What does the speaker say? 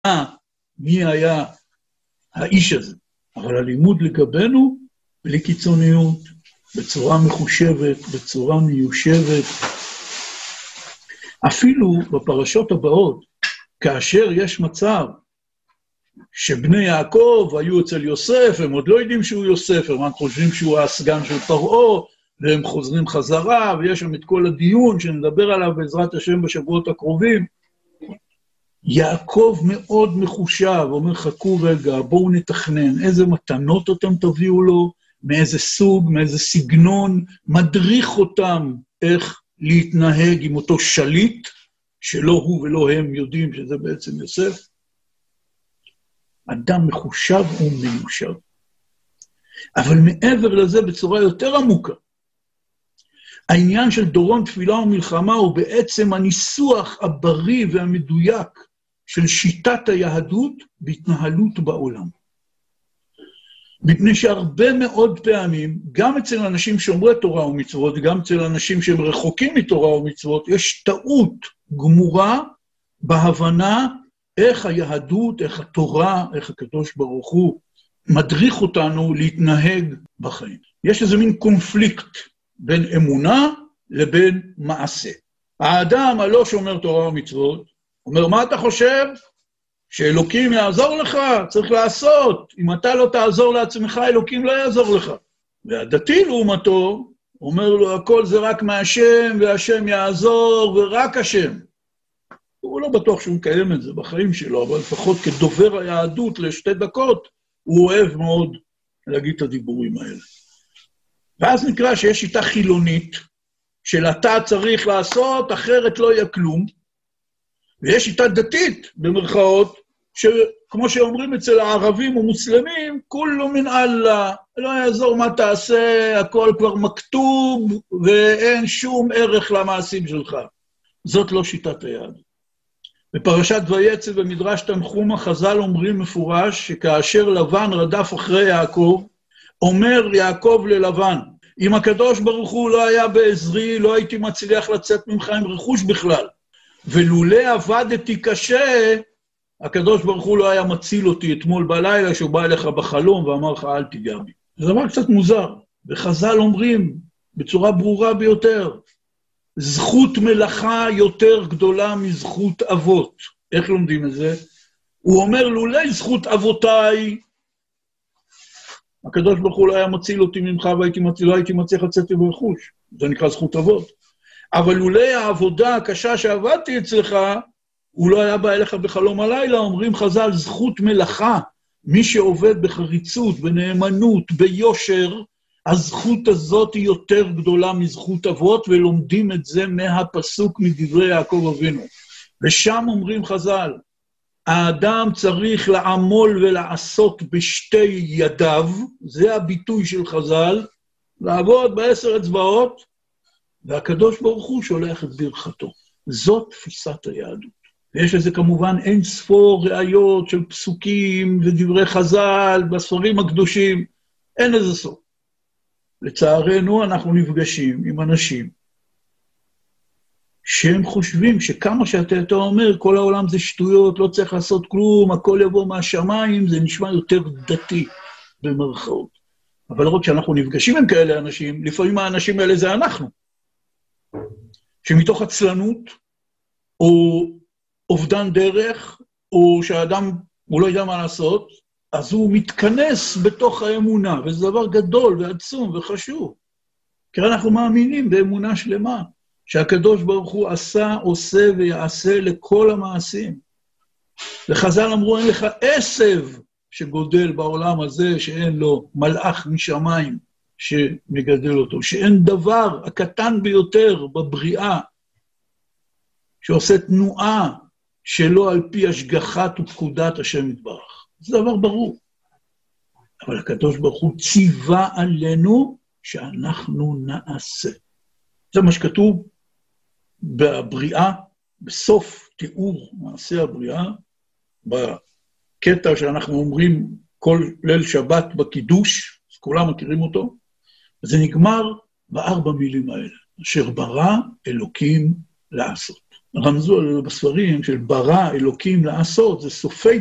מי היה האיש הזה. אבל הלימוד לגבינו, בלי קיצוניות, בצורה מחושבת, בצורה מיושבת. אפילו בפרשות הבאות, כאשר יש מצב שבני יעקב היו אצל יוסף, הם עוד לא יודעים שהוא יוסף, הם חושבים שהוא הסגן של פרעה, והם חוזרים חזרה, ויש שם את כל הדיון שנדבר עליו בעזרת השם בשבועות הקרובים. יעקב מאוד מחושב, אומר חכו רגע, בואו נתכנן, איזה מתנות אתם תביאו לו, מאיזה סוג, מאיזה סגנון, מדריך אותם איך להתנהג עם אותו שליט, שלא הוא ולא הם יודעים שזה בעצם יוסף. אדם מחושב ומיושב. אבל מעבר לזה, בצורה יותר עמוקה, העניין של דורון תפילה ומלחמה הוא בעצם הניסוח הבריא והמדויק של שיטת היהדות בהתנהלות בעולם. מפני שהרבה מאוד פעמים, גם אצל אנשים שומרי תורה ומצוות, גם אצל אנשים שהם רחוקים מתורה ומצוות, יש טעות גמורה בהבנה איך היהדות, איך התורה, איך הקדוש ברוך הוא, מדריך אותנו להתנהג בחיים. יש איזה מין קונפליקט בין אמונה לבין מעשה. האדם הלא שומר תורה ומצוות, אומר, מה אתה חושב? שאלוקים יעזור לך, צריך לעשות. אם אתה לא תעזור לעצמך, אלוקים לא יעזור לך. והדתי לעומתו, אומר לו, הכל זה רק מהשם, והשם יעזור, ורק השם. הוא לא בטוח שהוא מקיים את זה בחיים שלו, אבל לפחות כדובר היהדות לשתי דקות, הוא אוהב מאוד להגיד את הדיבורים האלה. ואז נקרא שיש שיטה חילונית, של אתה צריך לעשות, אחרת לא יהיה כלום, ויש שיטה דתית, במרכאות, שכמו שאומרים אצל הערבים ומוסלמים, כולו מן אללה, לא יעזור מה תעשה, הכל כבר מכתוב, ואין שום ערך למעשים שלך. זאת לא שיטת היהדות. בפרשת ויצא במדרש תנחומא, חז"ל אומרים מפורש, שכאשר לבן רדף אחרי יעקב, אומר יעקב ללבן, אם הקדוש ברוך הוא לא היה בעזרי, לא הייתי מצליח לצאת ממך עם רכוש בכלל. ולולא עבדתי קשה, הקדוש ברוך הוא לא היה מציל אותי אתמול בלילה, שהוא בא אליך בחלום ואמר לך, אל תיגע בי. זה דבר קצת מוזר. וחז"ל אומרים, בצורה ברורה ביותר, זכות מלאכה יותר גדולה מזכות אבות. איך לומדים את זה? הוא אומר, לולא זכות אבותיי, הקדוש ברוך הוא לא היה מציל אותי ממך, לא הייתי מצליח לצאת ברכוש. זה נקרא זכות אבות. אבל לולא העבודה הקשה שעבדתי אצלך, הוא לא היה בא אליך בחלום הלילה, אומרים חז"ל, זכות מלאכה, מי שעובד בחריצות, בנאמנות, ביושר, הזכות הזאת היא יותר גדולה מזכות אבות, ולומדים את זה מהפסוק מדברי יעקב אבינו. ושם אומרים חז"ל, האדם צריך לעמול ולעשות בשתי ידיו, זה הביטוי של חז"ל, לעבוד ב10 אצבעות, והקדוש ברוך הוא שולח את ברכתו. זאת תפיסת היהדות. ויש לזה כמובן אין ספור ראיות של פסוקים ודברי חז"ל בספרים הקדושים, אין לזה סוף. לצערנו אנחנו נפגשים עם אנשים שהם חושבים שכמה שאתה אומר, כל העולם זה שטויות, לא צריך לעשות כלום, הכל יבוא מהשמיים, זה נשמע יותר דתי במרכאות. אבל לא רק שאנחנו נפגשים עם כאלה אנשים, לפעמים האנשים האלה זה אנחנו. שמתוך עצלנות, או אובדן דרך, או שהאדם, הוא לא יודע מה לעשות, אז הוא מתכנס בתוך האמונה, וזה דבר גדול ועצום וחשוב. כי אנחנו מאמינים באמונה שלמה, שהקדוש ברוך הוא עשה, עושה ויעשה לכל המעשים. וחז"ל אמרו, אין לך עשב שגודל בעולם הזה, שאין לו מלאך משמיים שמגדל אותו, שאין דבר הקטן ביותר בבריאה, שעושה תנועה שלא על פי השגחת ופקודת השם יתברך. זה דבר ברור. אבל הקדוש ברוך הוא ציווה עלינו שאנחנו נעשה. זה מה שכתוב בבריאה, בסוף תיאור מעשה הבריאה, בקטע שאנחנו אומרים כל ליל שבת בקידוש, אז כולם מכירים אותו, זה נגמר ב4 מילים האלה, אשר ברא אלוקים לעשות. רמזו עלינו בספרים של ברא אלוקים לעשות, זה סופי